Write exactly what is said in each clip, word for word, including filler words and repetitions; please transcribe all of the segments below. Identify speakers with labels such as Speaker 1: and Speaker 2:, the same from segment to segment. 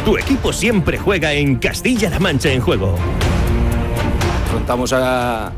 Speaker 1: Tu equipo siempre juega en Castilla-La Mancha en Juego.
Speaker 2: Afrontamos a,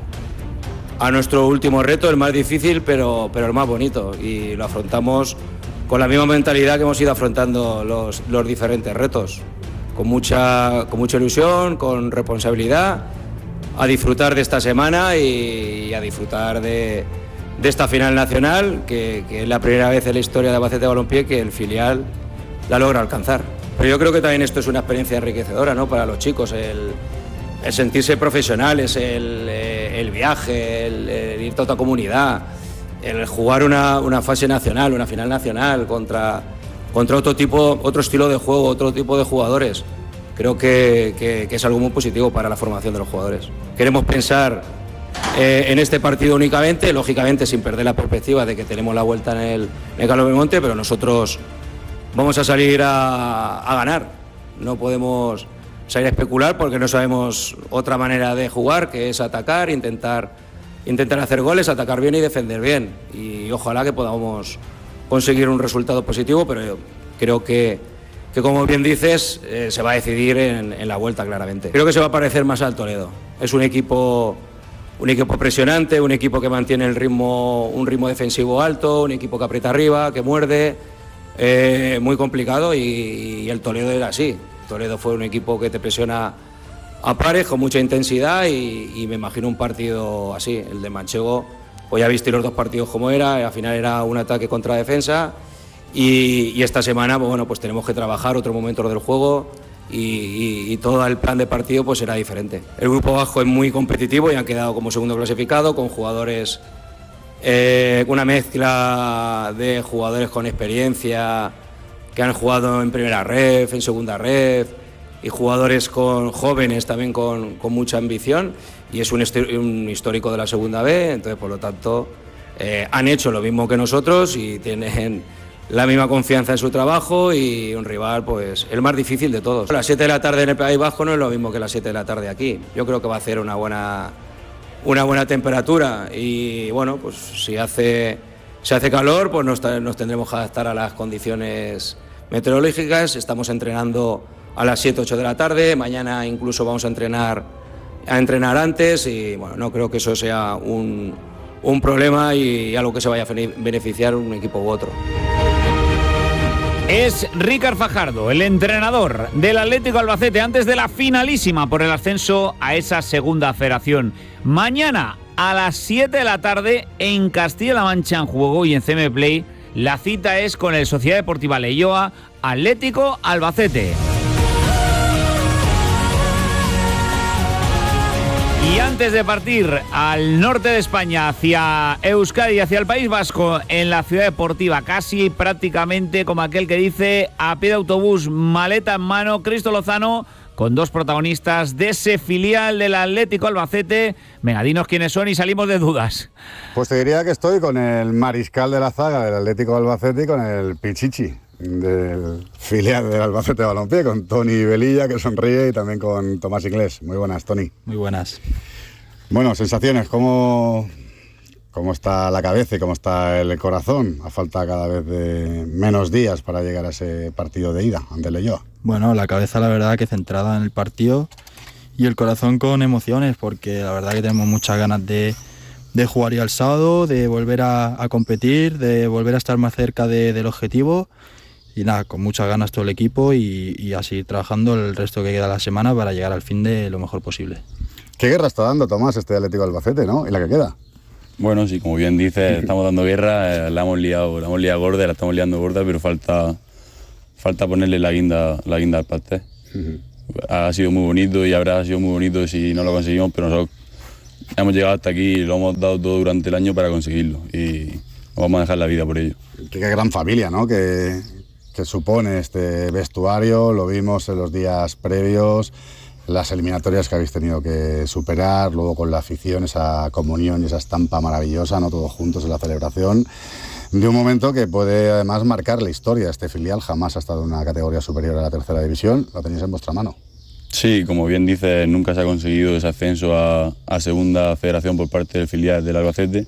Speaker 2: a nuestro último reto, el más difícil, pero, pero el más bonito. Y lo afrontamos con la misma mentalidad que hemos ido afrontando los, los diferentes retos. Con mucha, con mucha ilusión, con responsabilidad, a disfrutar de esta semana y, y a disfrutar de, de esta final nacional, que, que es la primera vez en la historia de Albacete Balompié que el filial la logra alcanzar. Pero yo creo que también esto es una experiencia enriquecedora, ¿no?, para los chicos, el, el sentirse profesionales, el, el viaje, el, el ir a otra comunidad, el jugar una, una fase nacional, una final nacional contra, contra otro tipo, otro estilo de juego, otro tipo de jugadores. Creo que, que, que es algo muy positivo para la formación de los jugadores. Queremos pensar eh, en este partido únicamente, lógicamente sin perder la perspectiva de que tenemos la vuelta en el, en el Carlos Belmonte, pero nosotros vamos a salir a, a ganar. No podemos salir a especular porque no sabemos otra manera de jugar, que es atacar, intentar, intentar hacer goles, atacar bien y defender bien. Y ojalá que podamos conseguir un resultado positivo, pero yo creo que, que como bien dices, eh, se va a decidir en, en la vuelta claramente. Creo que se va a parecer más al Toledo. Es un equipo, un equipo presionante, un equipo que mantiene el ritmo, un ritmo defensivo alto, un equipo que aprieta arriba, que muerde. Eh, muy complicado y, y el Toledo era así. Toledo fue un equipo que te presiona a pares con mucha intensidad y, y me imagino un partido así. El de Manchego, pues ya viste los dos partidos como era, al final era un ataque contra defensa y, y esta semana pues, bueno, pues tenemos que trabajar otro momento del juego y, y, y todo el plan de partido pues será diferente. El grupo bajo es muy competitivo y han quedado como segundo clasificado con jugadores... Eh, una mezcla de jugadores con experiencia que han jugado en primera ref, en segunda ref y jugadores con jóvenes también con, con mucha ambición y es un, un histórico de la segunda B, entonces por lo tanto eh, han hecho lo mismo que nosotros y tienen la misma confianza en su trabajo y un rival pues el más difícil de todos. Las siete de la tarde en el País Vasco no es lo mismo que las siete de la tarde aquí, yo creo que va a hacer una buena... una buena temperatura y bueno, pues si hace, si hace calor pues nos, nos tendremos que adaptar a las condiciones meteorológicas. Estamos entrenando a las siete, ocho de la tarde, mañana incluso vamos a entrenar, a entrenar antes y bueno, no creo que eso sea un, un problema y algo que se vaya a beneficiar un equipo u otro.
Speaker 3: Es Ricard Fajardo, el entrenador del Atlético Albacete antes de la finalísima por el ascenso a esa segunda federación. Mañana a las siete de la tarde en Castilla-La Mancha en Juego y en C M Play la cita es con el Sociedad Deportiva Leioa Atlético Albacete. Y antes de partir al norte de España, hacia Euskadi y hacia el País Vasco, en la ciudad deportiva, casi prácticamente como aquel que dice, a pie de autobús, maleta en mano, Cristo Lozano, con dos protagonistas de ese filial del Atlético Albacete. Venga, dinos quiénes son y salimos de dudas.
Speaker 4: Pues te diría que estoy con el mariscal de la zaga del Atlético Albacete y con el Pichichi del filial del Albacete Balompié, con Tony Velilla, que sonríe, y también con Tomás Inglés. Muy buenas, Tony.
Speaker 5: Muy buenas.
Speaker 4: Bueno, sensaciones, ¿cómo, cómo está la cabeza y cómo está el corazón? A falta cada vez de menos días para llegar a ese partido de ida ante Leioa.
Speaker 5: Bueno, la cabeza la verdad que centrada en el partido y el corazón con emociones, porque la verdad que tenemos muchas ganas de, de jugar ya el sábado, de volver a, a competir, de volver a estar más cerca de, del objetivo. Y nada, con muchas ganas todo el equipo y, y así trabajando el resto que queda de la semana para llegar al fin de lo mejor posible.
Speaker 4: ¿Qué guerra está dando, Tomás, este Atlético Albacete, ¿no? ¿Y la que queda?
Speaker 6: Bueno, sí, como bien dices, estamos dando guerra, eh, la hemos liado, la hemos liado gorda, la estamos liando gorda, pero falta, falta ponerle la guinda, la guinda al pastel. Uh-huh. Ha sido muy bonito y habrá sido muy bonito si no lo conseguimos, pero nosotros hemos llegado hasta aquí y lo hemos dado todo durante el año para conseguirlo y nos vamos a dejar la vida por ello.
Speaker 4: Qué, qué gran familia, ¿no? Que... que supone este vestuario, lo vimos en los días previos, las eliminatorias que habéis tenido que superar, luego con la afición, esa comunión y esa estampa maravillosa, ¿no? Todos juntos en la celebración, de un momento que puede además marcar la historia. Este filial jamás ha estado en una categoría superior a la tercera división, lo tenéis en vuestra mano.
Speaker 6: Sí, como bien dices, nunca se ha conseguido ese ascenso a, a segunda federación por parte del filial del Albacete.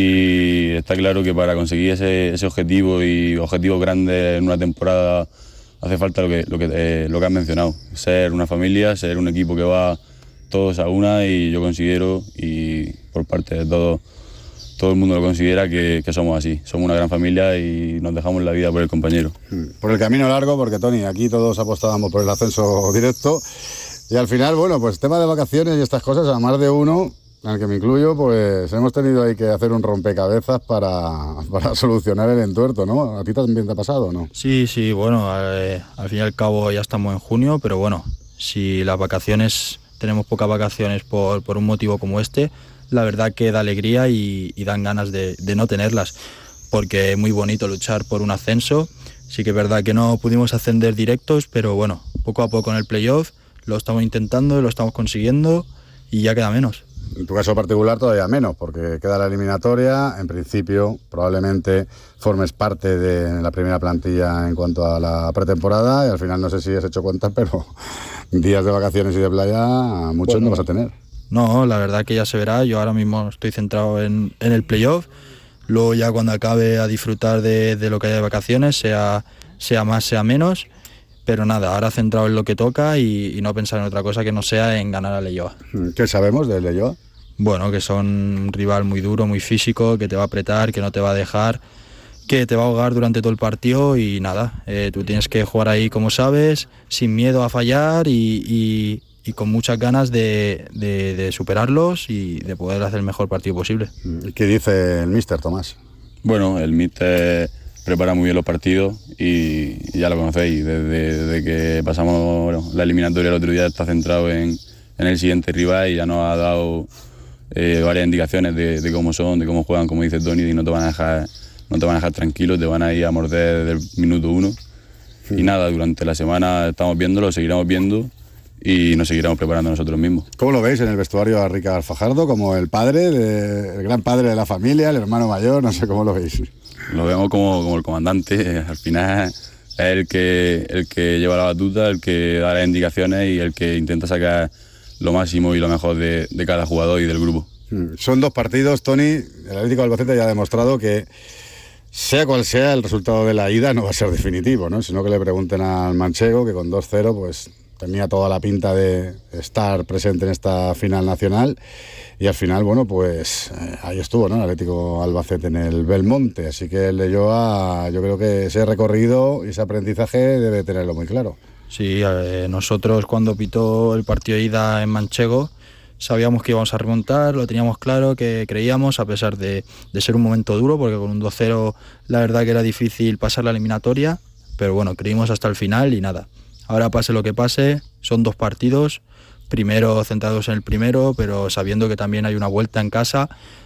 Speaker 6: Y está claro que para conseguir ese, ese objetivo y objetivos grandes en una temporada hace falta lo que, lo, que, eh, lo que has mencionado, ser una familia, ser un equipo que va todos a una, y yo considero, y por parte de todos, todo el mundo lo considera, que, que somos así, somos una gran familia y nos dejamos la vida por el compañero.
Speaker 4: Por el camino largo, porque Tony, aquí todos apostábamos por el ascenso directo, y al final, bueno, pues tema de vacaciones y estas cosas, a más de uno, al que me incluyo, pues hemos tenido ahí que hacer un rompecabezas para, para solucionar el entuerto, ¿no? ¿A ti también te ha pasado, no?
Speaker 5: Sí, sí, bueno, eh, al fin y al cabo ya estamos en junio, pero bueno, si las vacaciones, tenemos pocas vacaciones por, por un motivo como este, la verdad que da alegría y, y dan ganas de, de no tenerlas, porque es muy bonito luchar por un ascenso. Sí que es verdad que no pudimos ascender directos, pero bueno, poco a poco en el playoff lo estamos intentando, lo estamos consiguiendo y ya queda menos.
Speaker 4: En tu caso particular todavía menos, porque queda la eliminatoria, en principio probablemente formes parte de la primera plantilla en cuanto a la pretemporada, y al final no sé si has hecho cuentas, pero días de vacaciones y de playa muchos bueno, no vas a tener.
Speaker 5: No, la verdad que ya se verá. Yo ahora mismo estoy centrado en, en el playoff. Luego ya cuando acabe a disfrutar de, de lo que haya de vacaciones, sea, sea más, sea menos. Pero nada, ahora centrado en lo que toca y, y no pensar en otra cosa que no sea en ganar a Leioa.
Speaker 4: ¿Qué sabemos de Leioa?
Speaker 5: Bueno, que son un rival muy duro, muy físico, que te va a apretar, que no te va a dejar, que te va a ahogar durante todo el partido y nada. Eh, tú tienes que jugar ahí como sabes, sin miedo a fallar y... y y con muchas ganas de, de, de superarlos y de poder hacer el mejor partido posible.
Speaker 4: ¿Qué dice el míster, Tomás?
Speaker 6: Bueno, el míster prepara muy bien los partidos y ya lo conocéis, desde, desde que pasamos bueno, la eliminatoria el otro día está centrado en, en el siguiente rival y ya nos ha dado eh, varias indicaciones de, de cómo son, de cómo juegan, como dice Tony, y no te van a dejar, no te van a dejar tranquilo, te van a ir a morder desde el minuto uno. Sí. Y nada, durante la semana estamos viéndolo, seguiremos viendo y nos seguiremos preparando nosotros mismos.
Speaker 4: ¿Cómo lo veis en el vestuario a Ricard Fajardo? Como el padre, de, el gran padre de la familia, el hermano mayor, no sé cómo lo veis.
Speaker 6: Lo vemos como, como el comandante, al final es el que, el que lleva la batuta, el que da las indicaciones y el que intenta sacar lo máximo y lo mejor de, de cada jugador y del grupo.
Speaker 4: Son dos partidos, Tony, el Atlético de Albacete ya ha demostrado que sea cual sea el resultado de la ida no va a ser definitivo, ¿no? Sino que le pregunten al manchego, que con dos cero pues tenía toda la pinta de estar presente en esta final nacional y al final, bueno, pues eh, ahí estuvo, ¿no? El Atlético Albacete en el Belmonte, así que el Leioa, yo creo que ese recorrido y ese aprendizaje debe tenerlo muy claro.
Speaker 5: Sí, eh, nosotros cuando pitó el partido de ida en Manchego sabíamos que íbamos a remontar, lo teníamos claro, que creíamos, a pesar de, de ser un momento duro, porque con un dos cero la verdad que era difícil pasar la eliminatoria, pero bueno, creímos hasta el final y nada. Ahora pase lo que pase, son dos partidos, primero centrados en el primero, pero sabiendo que también hay una vuelta en casa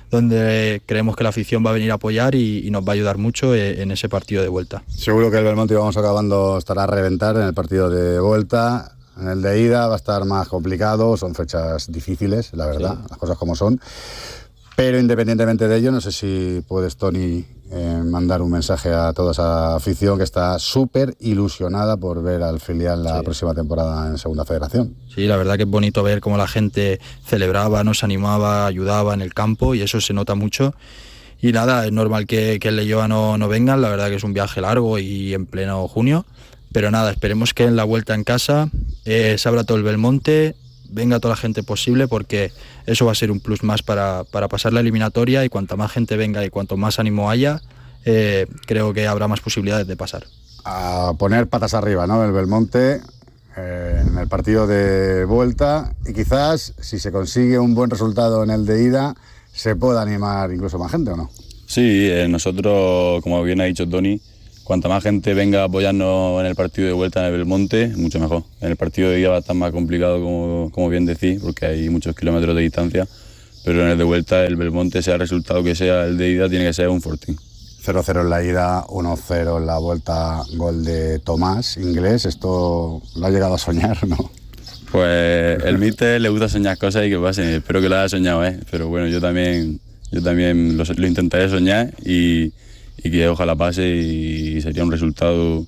Speaker 5: donde creemos que la afición va a venir a apoyar y, y nos va a ayudar mucho en ese partido de vuelta.
Speaker 4: Seguro que el Belmonte, vamos acabando, estará a reventar en el partido de vuelta. En el de ida va a estar más complicado, son fechas difíciles, la verdad, sí. Las cosas como son. Pero independientemente de ello, no sé si puedes, Tony, eh, mandar un mensaje a toda esa afición que está súper ilusionada por ver al filial la sí. próxima temporada en Segunda Federación.
Speaker 5: Sí, la verdad que es bonito ver cómo la gente celebraba, nos animaba, ayudaba en el campo y eso se nota mucho. Y nada, es normal que, que el Leioa no, no vengan, la verdad que es un viaje largo y en pleno junio. Pero nada, esperemos que en la vuelta en casa eh, se abra todo el Belmonte, venga toda la gente posible, porque eso va a ser un plus más para, para pasar la eliminatoria y cuanta más gente venga y cuanto más ánimo haya, eh, creo que habrá más posibilidades de pasar.
Speaker 4: A poner patas arriba, ¿no? El Belmonte eh, en el partido de vuelta y quizás si se consigue un buen resultado en el de ida se pueda animar incluso más gente, ¿o no?
Speaker 6: Sí, eh, nosotros, como bien ha dicho Tony, cuanta más gente venga a apoyarnos en el partido de vuelta en el Belmonte, mucho mejor. En el partido de ida va a estar más complicado, como, como bien decís, porque hay muchos kilómetros de distancia, pero en el de vuelta el Belmonte, sea el resultado que sea el de ida, tiene que ser un fortín.
Speaker 4: cero cero en la ida, uno cero en la vuelta, gol de Tomás, inglés. ¿Esto lo ha llegado a soñar, no?
Speaker 6: Pues el míster le gusta soñar cosas y que pasen, espero que lo haya soñado, ¿eh? Pero bueno, yo también, yo también lo, lo intentaré soñar y... y que ojalá pase y sería un resultado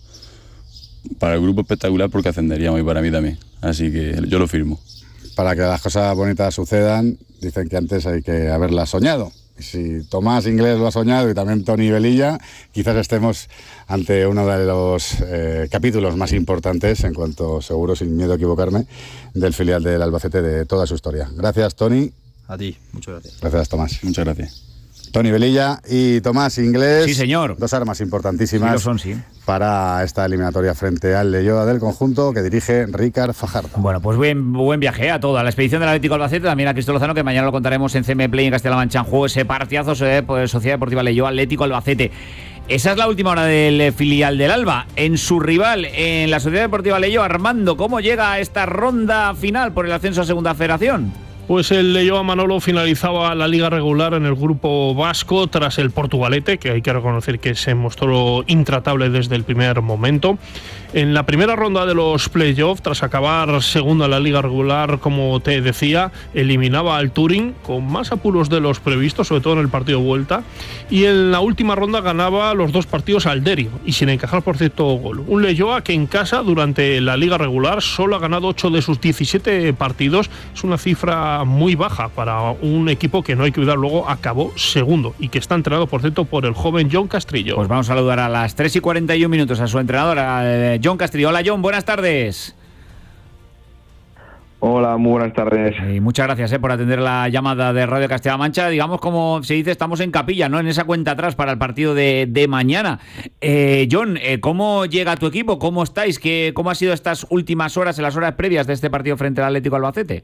Speaker 6: para el grupo espectacular porque ascenderíamos y para mí también, así que yo lo firmo.
Speaker 4: Para que las cosas bonitas sucedan, dicen que antes hay que haberlas soñado, si Tomás Inglés lo ha soñado y también Toni Velilla, quizás estemos ante uno de los eh, capítulos más importantes, en cuanto, seguro, sin miedo a equivocarme, del filial del Albacete de toda su historia. Gracias, Toni.
Speaker 5: A ti, muchas gracias.
Speaker 4: Gracias, Tomás.
Speaker 6: Muchas gracias.
Speaker 4: Toni Velilla y Tomás Inglés.
Speaker 3: Sí, señor.
Speaker 4: Dos armas importantísimas,
Speaker 3: sí, lo son, sí,
Speaker 4: para esta eliminatoria frente al Leioa del conjunto que dirige Ricard Fajardo.
Speaker 3: Bueno, pues buen, buen viaje a toda la expedición del Atlético Albacete, también a Cristo Lozano, que mañana lo contaremos en C M Play en Castilla-La Mancha en juego, ese partidazo de Sociedad Deportiva Leioa Atlético Albacete. Esa es la última hora del filial del Alba. En su rival, en la Sociedad Deportiva Leioa, Armando, ¿cómo llega a esta ronda final por el ascenso a Segunda Federación?
Speaker 7: Pues el Leioa, Manolo, finalizaba la liga regular en el grupo vasco tras el Portugalete, que hay que reconocer que se mostró intratable desde el primer momento. En la primera ronda de los playoffs, tras acabar segunda en la liga regular, como te decía, eliminaba al Turing con más apuros de los previstos, sobre todo en el partido vuelta, y en la última ronda ganaba los dos partidos al Derio, y sin encajar, por cierto, gol. Un Leioa que en casa, durante la liga regular, solo ha ganado ocho de sus diecisiete partidos. Es una cifra muy baja para un equipo que, no hay que olvidar, luego acabó segundo y que está entrenado, por cierto, por el joven John Castrillo.
Speaker 3: Pues vamos a saludar a las tres y cuarenta y un minutos a su entrenador, a John Castrillo. Hola, John, buenas tardes.
Speaker 8: Hola, muy buenas tardes.
Speaker 3: Y muchas gracias eh, por atender la llamada de Radio Castilla-La Mancha. Digamos, como se dice, estamos en capilla, ¿no? En esa cuenta atrás para el partido de, de mañana. Eh, John, eh, ¿cómo llega tu equipo? ¿Cómo estáis? ¿Qué, ¿Cómo ha sido estas últimas horas, en las horas previas de este partido frente al Atlético Albacete?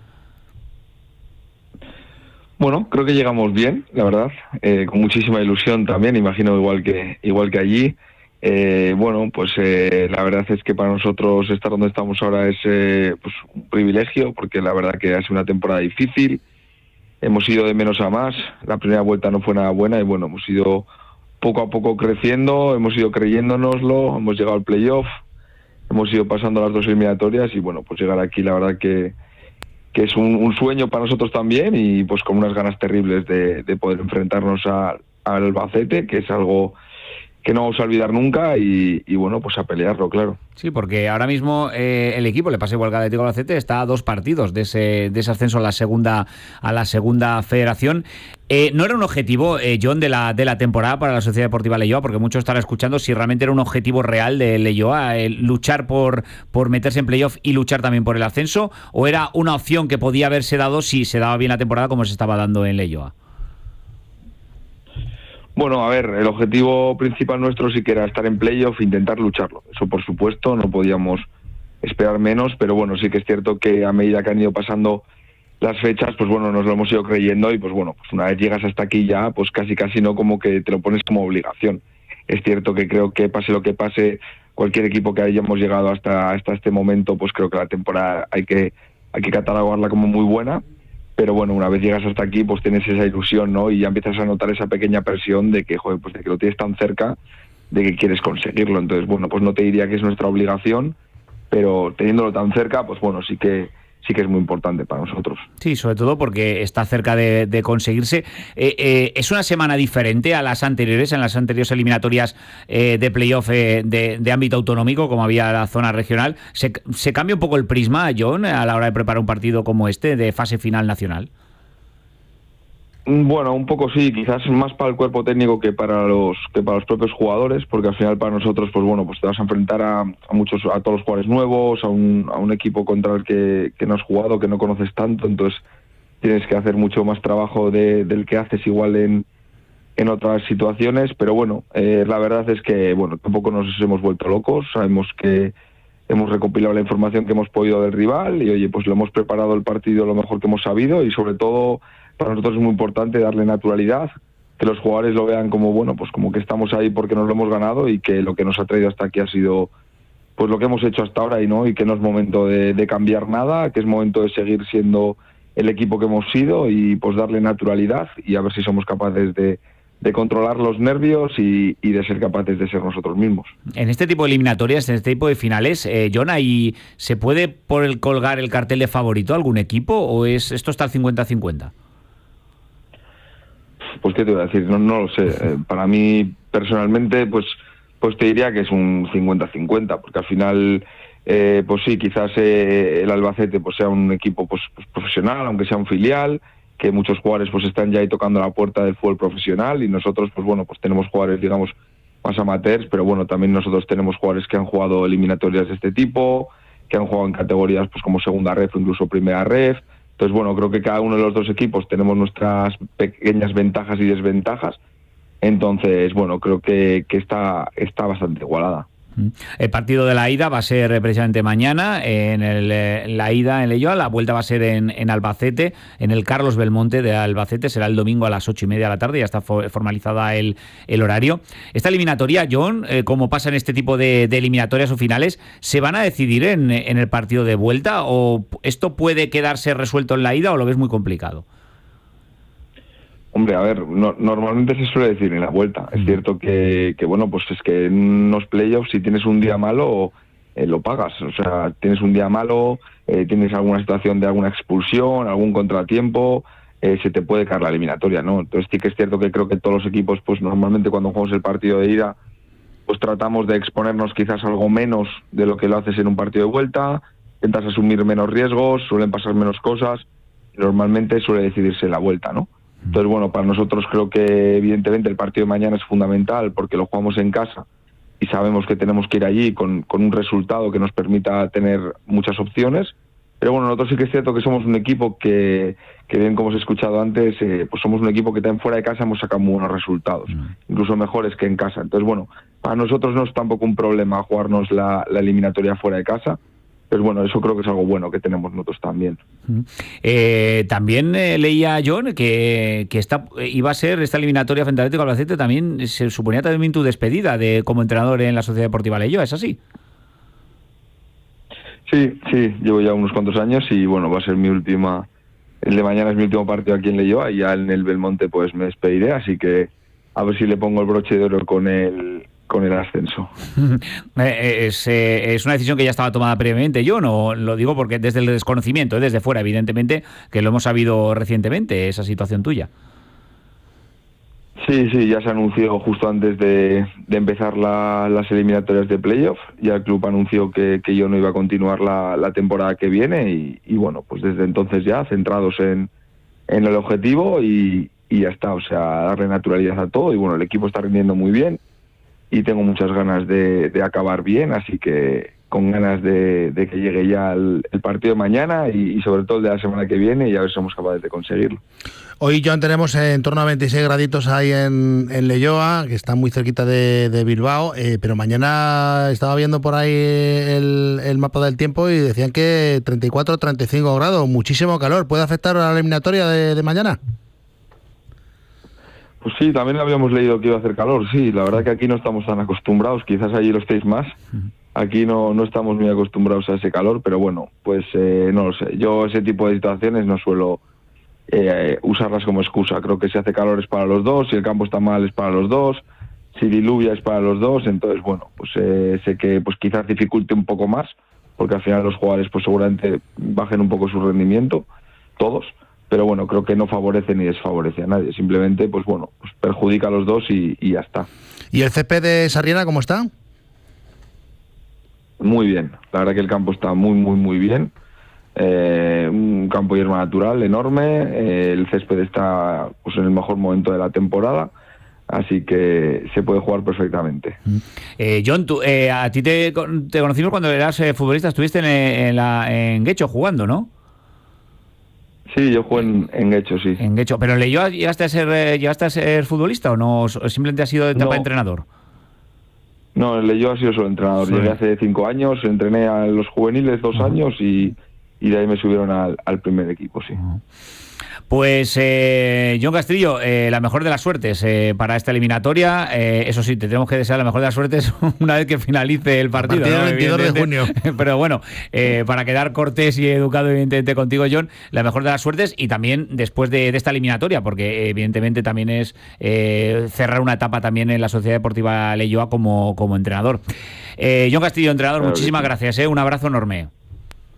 Speaker 8: Bueno, creo que llegamos bien, la verdad, eh, con muchísima ilusión también, imagino igual que igual que allí. Eh, bueno, pues eh, la verdad es que para nosotros estar donde estamos ahora es eh, pues un privilegio, porque la verdad que ha sido una temporada difícil. Hemos ido de menos a más, la primera vuelta no fue nada buena y bueno, hemos ido poco a poco creciendo, hemos ido creyéndonoslo, hemos llegado al playoff, hemos ido pasando las dos eliminatorias y bueno, pues llegar aquí la verdad que que es un, un sueño para nosotros también y pues con unas ganas terribles de, de poder enfrentarnos a, al Albacete, que es algo que no vamos a olvidar nunca y, y bueno, pues a pelearlo, claro.
Speaker 3: Sí, porque ahora mismo eh, el equipo, le pasa igual que al Atlético Albacete, está a dos partidos de ese, de ese ascenso a la segunda a la segunda federación. Eh, no era un objetivo, eh, John, de la de la temporada para la Sociedad Deportiva Leioa, porque muchos estarán escuchando si realmente era un objetivo real de Leioa, eh, luchar por, por meterse en playoff y luchar también por el ascenso, o era una opción que podía haberse dado si se daba bien la temporada como se estaba dando en Leioa.
Speaker 8: Bueno, a ver, el objetivo principal nuestro sí que era estar en playoff e intentar lucharlo. Eso, por supuesto, no podíamos esperar menos, pero bueno, sí que es cierto que a medida que han ido pasando las fechas, pues bueno, nos lo hemos ido creyendo y pues bueno, pues una vez llegas hasta aquí ya, pues casi casi no como que te lo pones como obligación. Es cierto que creo que pase lo que pase, cualquier equipo que hayamos llegado hasta, hasta este momento, pues creo que la temporada hay que, hay que catalogarla como muy buena. Pero bueno, una vez llegas hasta aquí, pues tienes esa ilusión, ¿no? Y ya empiezas a notar esa pequeña presión de que, joder, pues de que lo tienes tan cerca, de que quieres conseguirlo. Entonces, bueno, pues no te diría que es nuestra obligación, pero teniéndolo tan cerca, pues bueno, sí que sí que es muy importante para nosotros.
Speaker 3: Sí, sobre todo porque está cerca de, de conseguirse. Eh, eh, ¿Es una semana diferente a las anteriores, en las anteriores eliminatorias eh, de playoff eh, de, de ámbito autonómico, como había la zona regional? ¿Se, ¿Se cambia un poco el prisma, John, a la hora de preparar un partido como este, de fase final nacional?
Speaker 8: Bueno, un poco sí, quizás más para el cuerpo técnico que para los que para los propios jugadores, porque al final para nosotros, pues bueno, pues te vas a enfrentar a, a muchos, a todos los jugadores nuevos, a un, a un equipo contra el que, que no has jugado, que no conoces tanto, entonces tienes que hacer mucho más trabajo de, del que haces igual en, en otras situaciones, pero bueno, eh, la verdad es que bueno, tampoco nos hemos vuelto locos, sabemos que hemos recopilado la información que hemos podido del rival y oye, pues lo hemos preparado el partido lo mejor que hemos sabido y sobre todo para nosotros es muy importante darle naturalidad, que los jugadores lo vean como bueno, pues como que estamos ahí porque nos lo hemos ganado y que lo que nos ha traído hasta aquí ha sido pues lo que hemos hecho hasta ahora y no y que no es momento de, de cambiar nada, que es momento de seguir siendo el equipo que hemos sido y pues darle naturalidad y a ver si somos capaces de, de controlar los nervios y, y de ser capaces de ser nosotros mismos.
Speaker 3: En este tipo de eliminatorias, en este tipo de finales, eh, John, ¿y se puede por el colgar el cartel de favorito a algún equipo o es esto está al cincuenta cincuenta?
Speaker 8: Pues qué te voy a decir, no, no lo sé. Eh, para mí, personalmente, pues pues te diría que es un cincuenta cincuenta, porque al final, eh, pues sí, quizás eh, el Albacete pues sea un equipo pues, pues profesional, aunque sea un filial, que muchos jugadores pues están ya ahí tocando la puerta del fútbol profesional, y nosotros pues bueno, pues tenemos jugadores, digamos, más amateurs, pero bueno, también nosotros tenemos jugadores que han jugado eliminatorias de este tipo, que han jugado en categorías pues como segunda ref o incluso primera ref. Entonces bueno, creo que cada uno de los dos equipos tenemos nuestras pequeñas ventajas y desventajas. Entonces bueno, creo que, que está, está bastante igualada.
Speaker 3: El partido de la ida va a ser precisamente mañana, en el, la ida en Leioa, la vuelta va a ser en, en Albacete, en el Carlos Belmonte de Albacete, será el domingo a las ocho y media de la tarde, ya está formalizada el, el horario. Esta eliminatoria, John, eh, como pasa en este tipo de, de eliminatorias o finales, ¿se van a decidir en, en el partido de vuelta o esto puede quedarse resuelto en la ida o lo ves muy complicado?
Speaker 8: Hombre, a ver, no, normalmente se suele decir en la vuelta. Es cierto que, que, bueno, pues es que en unos playoffs, si tienes un día malo, eh, lo pagas. O sea, tienes un día malo, eh, tienes alguna situación de alguna expulsión, algún contratiempo, eh, se te puede caer la eliminatoria, ¿no? Entonces sí que es cierto que creo que todos los equipos, pues normalmente cuando jugamos el partido de ida, pues tratamos de exponernos quizás algo menos de lo que lo haces en un partido de vuelta, intentas asumir menos riesgos, suelen pasar menos cosas, normalmente suele decidirse la vuelta, ¿no? Entonces, bueno, para nosotros creo que evidentemente el partido de mañana es fundamental porque lo jugamos en casa y sabemos que tenemos que ir allí con, con un resultado que nos permita tener muchas opciones. Pero bueno, nosotros sí que es cierto que somos un equipo que, que bien como os he escuchado antes, eh, pues somos un equipo que también fuera de casa hemos sacado muy buenos resultados, mm. incluso mejores que en casa. Entonces, bueno, para nosotros no es tampoco un problema jugarnos la, la eliminatoria fuera de casa. Pues bueno, eso creo que es algo bueno que tenemos nosotros también.
Speaker 3: Eh, también eh, leía John que, que esta iba a ser esta eliminatoria frente al Atlético de Albacete, también se suponía también tu despedida de como entrenador en la Sociedad Deportiva Leioa, ¿es así?
Speaker 8: Sí, sí, llevo ya unos cuantos años y bueno, va a ser mi última, el de mañana es mi último partido aquí en Leioa y ya en el Belmonte pues me despediré, así que a ver si le pongo el broche de oro con el con el ascenso.
Speaker 3: es, eh, es una decisión que ya estaba tomada previamente, yo no lo digo porque desde el desconocimiento, desde fuera, evidentemente, que lo hemos sabido recientemente, esa situación tuya.
Speaker 8: Sí, sí, ya se anunció justo antes de, de empezar la, las eliminatorias de playoff, ya el club anunció que, que yo no iba a continuar la, la temporada que viene y, y bueno, pues desde entonces ya centrados en, en el objetivo y, y ya está, o sea, darle naturalidad a todo y bueno, el equipo está rindiendo muy bien y tengo muchas ganas de, de acabar bien, así que con ganas de, de que llegue ya el, el partido de mañana y, y sobre todo el de la semana que viene y a ver si somos capaces de conseguirlo.
Speaker 9: Hoy, John, tenemos en torno a veintiséis graditos ahí en, en Leioa, que está muy cerquita de, de Bilbao, eh, pero mañana estaba viendo por ahí el, el mapa del tiempo y decían que treinta y cuatro, treinta y cinco grados, muchísimo calor. ¿Puede afectar a la eliminatoria de, de mañana?
Speaker 8: Pues sí, también habíamos leído que iba a hacer calor, sí, la verdad que aquí no estamos tan acostumbrados, quizás allí lo estéis más, aquí no, no estamos muy acostumbrados a ese calor, pero bueno, pues eh, no lo sé, yo ese tipo de situaciones no suelo eh, usarlas como excusa, creo que si hace calor es para los dos, si el campo está mal es para los dos, si diluvia es para los dos, entonces bueno, pues eh, sé que pues quizás dificulte un poco más, porque al final los jugadores pues seguramente bajen un poco su rendimiento, todos, pero bueno, creo que no favorece ni desfavorece a nadie, simplemente pues bueno, pues perjudica a los dos y, y ya está.
Speaker 9: ¿Y el césped de Sarriena cómo está?
Speaker 8: Muy bien, la verdad que el campo está muy muy muy bien, eh, un campo de hierba natural enorme, eh, el césped está pues en el mejor momento de la temporada, así que se puede jugar perfectamente.
Speaker 3: Eh, John, tú, eh, a ti te, te conocimos cuando eras eh, futbolista, estuviste en, en, la, en Guecho jugando, ¿no?
Speaker 8: Sí, yo jugué en, en Guecho, sí.
Speaker 3: En Guecho, pero ¿Leioa llegaste a ser eh, llegaste a ser futbolista o no? ¿O simplemente has sido de etapa
Speaker 8: no.
Speaker 3: de entrenador?
Speaker 8: No, en Leioa he sido solo entrenador. Sí. Llegué hace cinco años, entrené a los juveniles dos uh-huh. años y, y de ahí me subieron al, al primer equipo, sí. Uh-huh.
Speaker 3: Pues eh, John Castrillo, eh, la mejor de las suertes eh, para esta eliminatoria. Eh, eso sí, te tenemos que desear la mejor de las suertes una vez que finalice el partido.
Speaker 9: A partir del ¿no? veintidós de junio.
Speaker 3: Pero bueno, eh, para quedar cortés y educado evidentemente contigo, John, la mejor de las suertes y también después de, de esta eliminatoria, porque evidentemente también es eh, cerrar una etapa también en la Sociedad Deportiva Leioa como, como entrenador. Eh, John Castrillo, entrenador, claro, muchísimas sí. gracias. Eh, un abrazo enorme.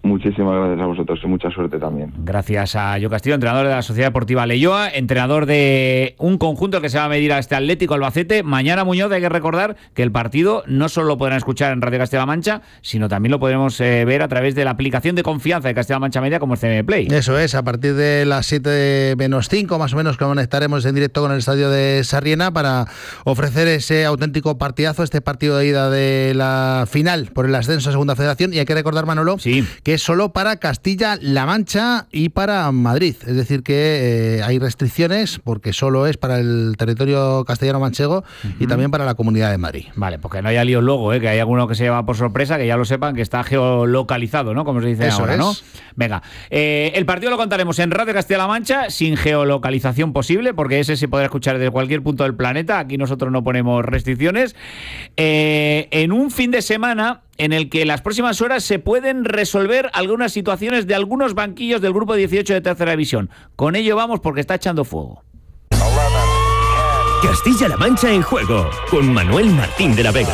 Speaker 8: Muchísimas gracias a vosotros y mucha suerte también.
Speaker 3: Gracias a Yo Castillo, entrenador de la Sociedad Deportiva Leioa, entrenador de un conjunto que se va a medir a este Atlético Albacete. Mañana, Muñoz, hay que recordar que el partido no solo lo podrán escuchar en Radio Castilla-La Mancha, sino también lo podremos eh, ver a través de la aplicación de confianza de Castilla-La Mancha Media como el C M Play.
Speaker 9: Eso es, a partir de las siete menos cinco más o menos conectaremos en directo con el estadio de Sarriena para ofrecer ese auténtico partidazo, este partido de ida de la final por el ascenso a Segunda Federación. Y hay que recordar, Manolo,
Speaker 3: sí,
Speaker 9: que es solo para Castilla-La Mancha y para Madrid. Es decir, que eh, hay restricciones porque solo es para el territorio castellano-manchego uh-huh. y también para la Comunidad de Madrid.
Speaker 3: Vale, porque no haya líos luego, ¿eh? Que hay alguno que se lleva por sorpresa, que ya lo sepan, que está geolocalizado, ¿no? Como se dice
Speaker 9: Eso
Speaker 3: ahora,
Speaker 9: es.
Speaker 3: ¿no? Venga, eh, el partido lo contaremos en Radio Castilla-La Mancha sin geolocalización posible, porque ese se podrá escuchar desde cualquier punto del planeta. Aquí nosotros no ponemos restricciones. Eh, en un fin de semana en el que en las próximas horas se pueden resolver algunas situaciones de algunos banquillos del grupo dieciocho de Tercera División. Con ello vamos porque está echando fuego.
Speaker 1: Castilla-La Mancha en juego, con Manuel Martín de la Vega.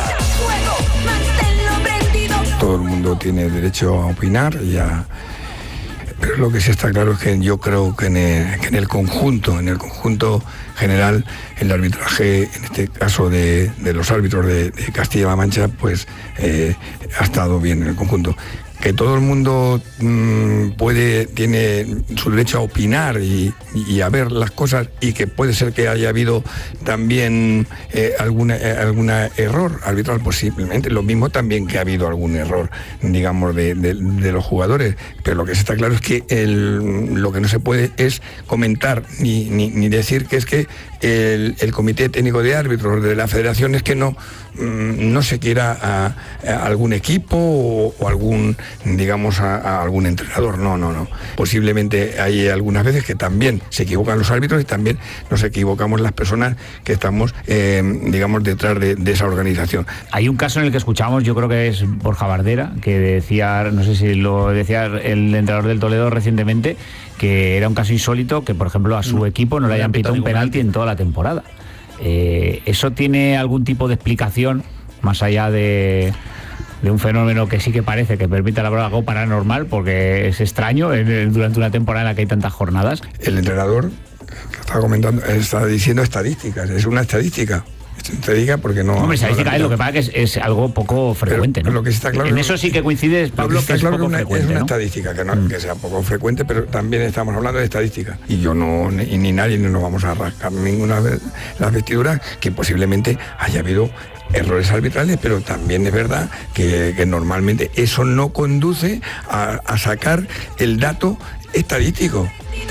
Speaker 10: Todo el mundo tiene derecho a opinar y a... Pero lo que sí está claro es que yo creo que en el, que en el conjunto, en el conjunto general, el arbitraje, en este caso de, de los árbitros de, de Castilla-La Mancha, pues eh, ha estado bien en el conjunto. Que todo el mundo mmm, puede, tiene su derecho a opinar y, y a ver las cosas, y que puede ser que haya habido también eh, alguna eh, alguna error arbitral, posiblemente lo mismo también que ha habido algún error, digamos, de, de, de los jugadores, pero lo que está claro es que el, lo que no se puede es comentar ni, ni, ni decir que es que el, el Comité Técnico de Árbitros de la Federación es que no no se quiera a, a algún equipo o, o algún, digamos, a, a algún entrenador. No, no, no. Posiblemente hay algunas veces que también se equivocan los árbitros y también nos equivocamos las personas que estamos, eh, digamos, detrás de, de esa organización.
Speaker 3: Hay un caso en el que escuchamos, yo creo que es Borja Bardera, que decía, no sé si lo decía el entrenador del Toledo recientemente, que era un caso insólito que, por ejemplo, a su no, equipo no le hayan pitado un penalti en toda la temporada. Eh, ¿Eso tiene algún tipo de explicación más allá de, de un fenómeno que sí que parece que permite elaborar algo paranormal, porque es extraño en, durante una temporada en la que hay tantas jornadas?
Speaker 10: El entrenador que estaba comentando está diciendo estadísticas, es una estadística. Te diga porque no.
Speaker 3: Hombre, estadística no, es lo que pasa que es, es algo poco frecuente,
Speaker 10: pero,
Speaker 3: ¿no?
Speaker 10: Lo que está claro,
Speaker 3: en eso sí que coincides, Pablo, que, que es
Speaker 10: claro
Speaker 3: poco
Speaker 10: que una,
Speaker 3: frecuente,
Speaker 10: es una
Speaker 3: ¿no?
Speaker 10: estadística, que no mm. que sea poco frecuente, pero también estamos hablando de estadística. Y yo no, ni, ni nadie no nos vamos a rascar ninguna vez las vestiduras, que posiblemente haya habido errores arbitrales, pero también es verdad que, que normalmente eso no conduce a, a sacar el dato estadístico.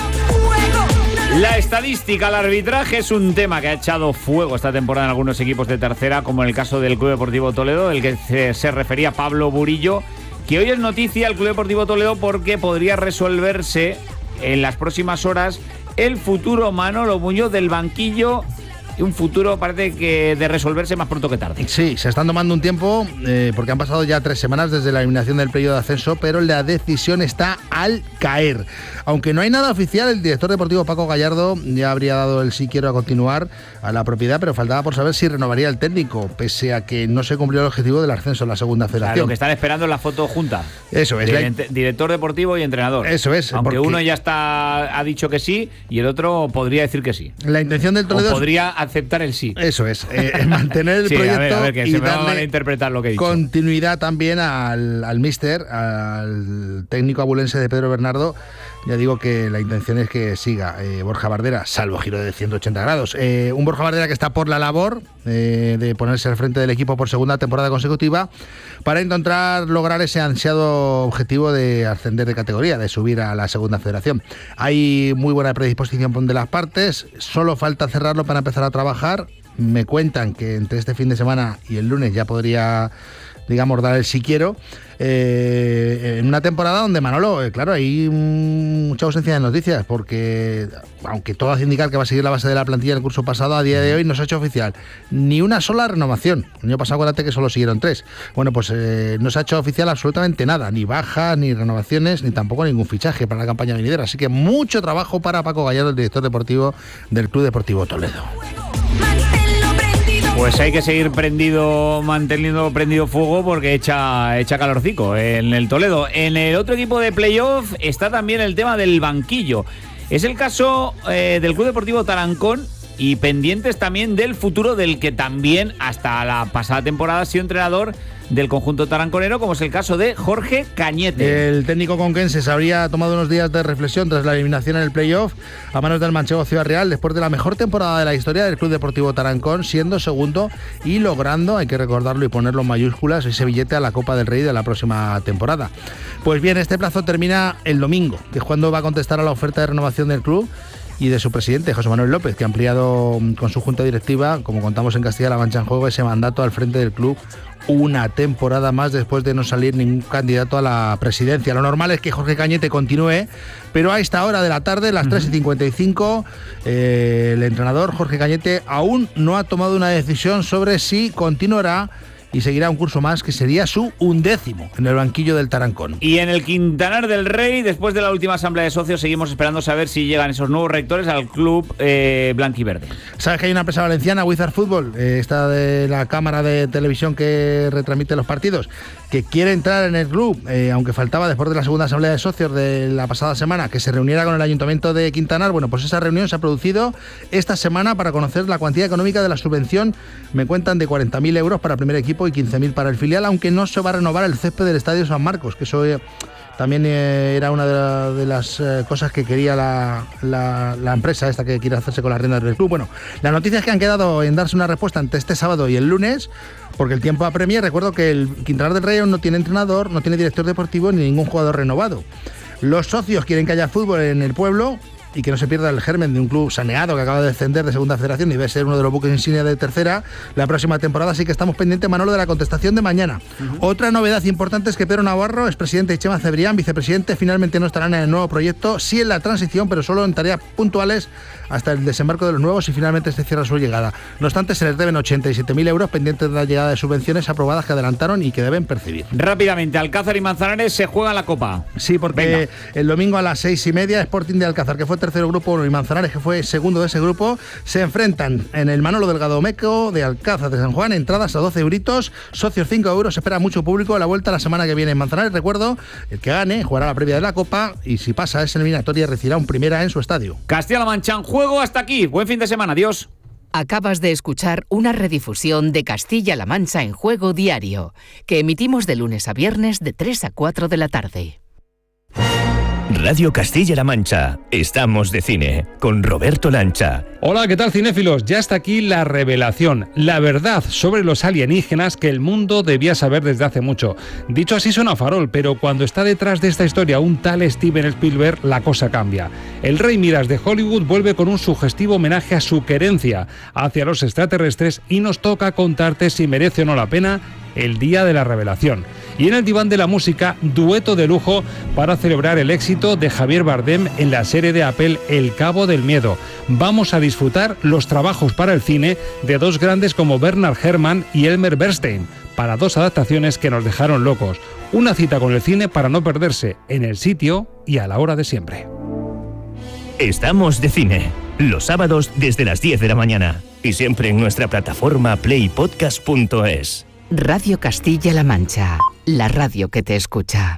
Speaker 3: La estadística, el arbitraje es un tema que ha echado fuego esta temporada en algunos equipos de tercera, como en el caso del Club Deportivo Toledo, del que se, se refería Pablo Burillo, que hoy es noticia el Club Deportivo Toledo porque podría resolverse en las próximas horas el futuro Manolo Muñoz del banquillo. Y un futuro parece que de resolverse más pronto que tarde.
Speaker 9: Sí, se están tomando un tiempo eh, porque han pasado ya tres semanas desde la eliminación del periodo de ascenso, pero la decisión está al caer. Aunque no hay nada oficial, el director deportivo Paco Gallardo ya habría dado el sí quiero a continuar a la propiedad, pero faltaba por saber si renovaría el técnico, pese a que no se cumplió el objetivo del ascenso en la Segunda Federación.
Speaker 3: Claro, lo que están esperando es la foto junta.
Speaker 9: Eso es.
Speaker 3: La... Director deportivo y entrenador.
Speaker 9: Eso es.
Speaker 3: Aunque uno ya está ha dicho que sí y el otro podría decir que sí.
Speaker 9: La intención del Toledo
Speaker 3: o podría aceptar el sí.
Speaker 9: Eso es, eh, mantener el
Speaker 3: sí,
Speaker 9: proyecto
Speaker 3: a ver, a ver, que
Speaker 9: y
Speaker 3: se me
Speaker 9: darle
Speaker 3: van a interpretar lo que he dicho.
Speaker 9: Continuidad también al, al míster, al técnico abulense de Pedro Bernardo. Ya digo que la intención es que siga eh, Borja Bardera, salvo giro de ciento ochenta grados. Eh, un Borja Bardera que está por la labor eh, de ponerse al frente del equipo por segunda temporada consecutiva para intentar lograr ese ansiado objetivo de ascender de categoría, de subir a la Segunda Federación. Hay muy buena predisposición de las partes, solo falta cerrarlo para empezar a trabajar. Me cuentan que entre este fin de semana y el lunes ya podría, digamos, dar el sí quiero. Eh, en una temporada donde, Manolo, eh, claro, hay mucha ausencia de noticias, porque aunque todo hace indicar que va a seguir la base de la plantilla del curso pasado, a día de hoy no se ha hecho oficial ni una sola renovación. El año pasado, acuérdate que solo siguieron tres. Bueno, pues eh, no se ha hecho oficial absolutamente nada, ni bajas, ni renovaciones, ni tampoco ningún fichaje para la campaña venidera. Así que mucho trabajo para Paco Gallardo, el director deportivo del Club Deportivo Toledo.
Speaker 3: Pues hay que seguir prendido, manteniendo prendido fuego porque echa, echa calorcico en el Toledo. En el otro equipo de playoff está también el tema del banquillo. Es el caso eh, del Club Deportivo Tarancón y pendientes también del futuro del que también hasta la pasada temporada ha sido entrenador del conjunto taranconero, como es el caso de Jorge Cañete.
Speaker 9: El técnico conquense se habría tomado unos días de reflexión tras la eliminación en el playoff a manos del manchego Ciudad Real después de la mejor temporada de la historia del Club Deportivo Tarancón, siendo segundo y logrando, hay que recordarlo y ponerlo en mayúsculas, ese billete a la Copa del Rey de la próxima temporada. Pues bien, este plazo termina el domingo, que es cuando va a contestar a la oferta de renovación del club y de su presidente, José Manuel López, que ha ampliado con su junta directiva, como contamos en Castilla-La Mancha en Juego, ese mandato al frente del club una temporada más después de no salir ningún candidato a la presidencia. Lo normal es que Jorge Cañete continúe, pero a esta hora de la tarde, las uh-huh. tres y cincuenta y cinco, eh, el entrenador Jorge Cañete aún no ha tomado una decisión sobre si continuará y seguirá un curso más, que sería su undécimo en el banquillo del Tarancón.
Speaker 3: Y en el Quintanar del Rey, después de la última asamblea de socios, seguimos esperando saber si llegan esos nuevos rectores al club eh, blanquiverde.
Speaker 9: ¿Sabes que hay una empresa valenciana, Wizard Fútbol, eh, esta de la cámara de televisión que retransmite los partidos, que quiere entrar en el club, eh, aunque faltaba después de la segunda asamblea de socios de la pasada semana que se reuniera con el Ayuntamiento de Quintanar? Bueno, pues esa reunión se ha producido esta semana para conocer la cuantía económica de la subvención. Me cuentan de cuarenta mil euros para el primer equipo y quince mil para el filial, aunque no se va a renovar el césped del Estadio San Marcos, que eso eh, también eh, era una de, la, de las eh, cosas que quería la, la, la empresa esta que quiere hacerse con las riendas del club. Bueno, las noticias que han quedado en darse una respuesta entre este sábado y el lunes, porque el tiempo apremia. Recuerdo que el Quintanar del Rey no tiene entrenador, no tiene director deportivo ni ningún jugador renovado. Los socios quieren que haya fútbol en el pueblo y que no se pierda el germen de un club saneado que acaba de descender de segunda federación y debe ser uno de los buques insignia de tercera la próxima temporada, así que estamos pendientes, Manolo, de la contestación de mañana. Uh-huh. Otra novedad importante es que Pedro Navarro, expresidente, y Chema Cebrián, vicepresidente, finalmente no estarán en el nuevo proyecto, sí en la transición, pero solo en tareas puntuales hasta el desembarco de los nuevos y finalmente se cierra su llegada. No obstante, se les deben ochenta y siete mil euros pendientes de la llegada de subvenciones aprobadas que adelantaron y que deben percibir.
Speaker 3: Rápidamente, Alcázar y Manzanares se juegan la Copa.
Speaker 9: Sí, porque Venga. El domingo a las seis y media, Sporting de Alcázar, que fue tercero grupo uno, y Manzanares, que fue segundo de ese grupo, se enfrentan en el Manolo Delgado Meco de Alcázar de San Juan. Entradas a doce euritos, socios cinco euros, espera mucho público. La vuelta la semana que viene en Manzanares. Recuerdo, el que gane jugará la previa de la Copa y si pasa esa eliminatoria recibirá un primera en su estadio.
Speaker 3: Castilla-La Mancha en juego, hasta aquí. Buen fin de semana, adiós.
Speaker 11: Acabas de escuchar una redifusión de Castilla-La Mancha en Juego Diario, que emitimos de lunes a viernes de tres a cuatro de la tarde.
Speaker 1: Radio Castilla-La Mancha. Estamos de cine con Roberto Lancha.
Speaker 12: Hola, ¿qué tal, cinéfilos? Ya está aquí la revelación, la verdad sobre los alienígenas que el mundo debía saber desde hace mucho. Dicho así suena farol, pero cuando está detrás de esta historia un tal Steven Spielberg, la cosa cambia. El Rey Midas de Hollywood vuelve con un sugestivo homenaje a su querencia hacia los extraterrestres y nos toca contarte si merece o no la pena el día de la revelación. Y en el diván de la música, dueto de lujo para celebrar el éxito de Javier Bardem en la serie de Apple El Cabo del Miedo. Vamos a disfrutar los trabajos para el cine de dos grandes como Bernard Herrmann y Elmer Bernstein, para dos adaptaciones que nos dejaron locos. Una cita con el cine para no perderse en el sitio y a la hora de siempre.
Speaker 1: Estamos de cine, los sábados desde las diez de la mañana y siempre en nuestra plataforma play podcast punto es.
Speaker 11: Radio Castilla-La Mancha, la radio que te escucha.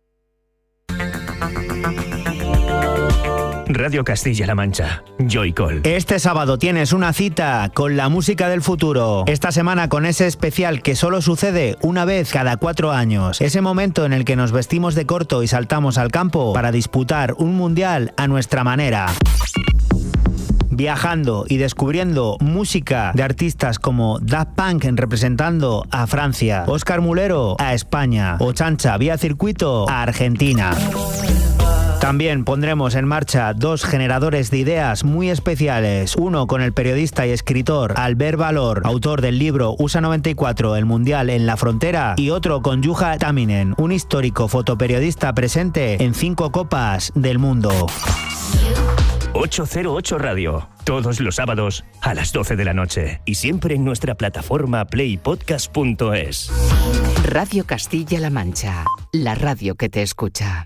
Speaker 1: Radio Castilla-La Mancha, Joycall.
Speaker 13: Este sábado tienes una cita con la música del futuro. Esta semana con ese especial que solo sucede una vez cada cuatro años. Ese momento en el que nos vestimos de corto y saltamos al campo para disputar un mundial a nuestra manera. Viajando y descubriendo música de artistas como Daft Punk representando a Francia, Óscar Mulero a España o Chancha vía circuito a Argentina. También pondremos en marcha dos generadores de ideas muy especiales, uno con el periodista y escritor Albert Valor, autor del libro U S A noventa y cuatro, el Mundial en la Frontera, y otro con Juha Taminen, un histórico fotoperiodista presente en cinco copas del mundo.
Speaker 1: ochocientos ocho Radio, todos los sábados a las doce de la noche y siempre en nuestra plataforma play podcast punto es.
Speaker 11: Radio Castilla-La Mancha, la radio que te escucha.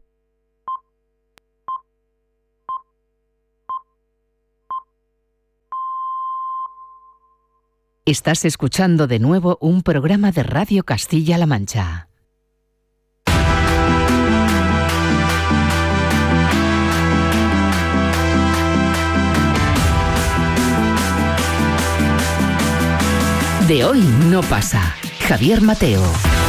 Speaker 11: Estás escuchando de nuevo un programa de Radio Castilla-La Mancha. De hoy no pasa. Javier Mateo.